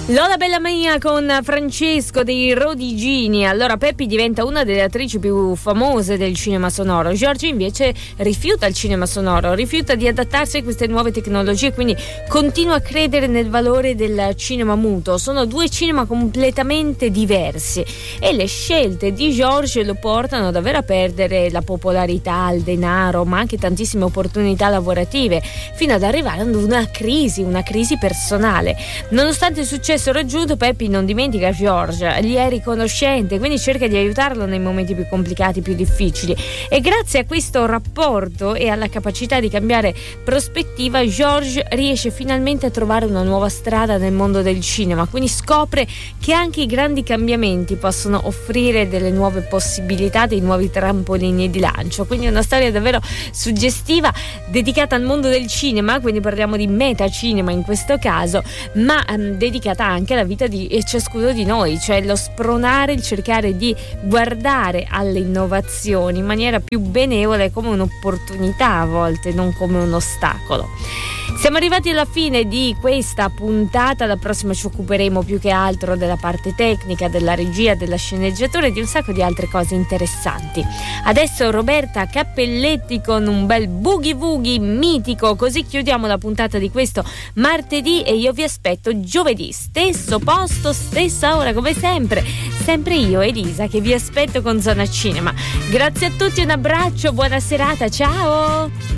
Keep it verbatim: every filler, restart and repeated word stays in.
Lola Bella Mia con Francesco dei Rodigini. Allora Peppi diventa una delle attrici più famose del cinema sonoro. Giorgi invece rifiuta il cinema sonoro, rifiuta di adattarsi a queste nuove tecnologie, quindi continua a credere nel valore del cinema muto. Sono due cinema completamente diversi e le scelte di George lo portano davvero a perdere la popolarità, il denaro, ma anche tantissime opportunità lavorative, fino ad arrivare ad una crisi, una crisi personale. Nonostante il successo raggiunto, Peppi non dimentica George, gli è riconoscente, quindi cerca di aiutarlo nei momenti più complicati, più difficili, e grazie a questo rapporto e alla capacità di cambiare prospettiva, George riesce finalmente a trovare una nuova strada nel mondo del cinema, quindi scopre che anche i grandi cambiamenti possono offrire delle nuove possibilità, dei nuovi trampolini di lancio. Quindi è una storia davvero suggestiva dedicata al mondo del cinema, quindi parliamo di metacinema in questo caso, ma um, dedicata anche alla vita di ciascuno di noi, cioè lo spronare, il cercare di guardare alle innovazioni in maniera più benevola, come un'opportunità a volte, non come un ostacolo. Siamo arrivati alla fine di questa puntata, la prossima ci occuperemo più che altro della parte tecnica, della regia, della sceneggiatura e di un sacco di altre cose interessanti. Adesso Roberta Cappelletti con un bel boogie woogie mitico, così chiudiamo la puntata di questo martedì e io vi aspetto giovedì, stesso posto, stessa ora, come sempre, sempre io Elisa che vi aspetto con Zona Cinema. Grazie a tutti, un abbraccio, buona serata, ciao!